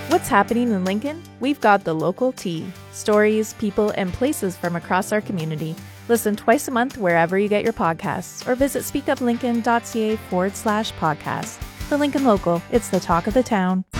What's happening in Lincoln? We've got the local tea. Stories, people, and places from across our community. Listen twice a month wherever you get your podcasts or visit speakuplincoln.ca/podcast. The Lincoln Local, it's the talk of the town.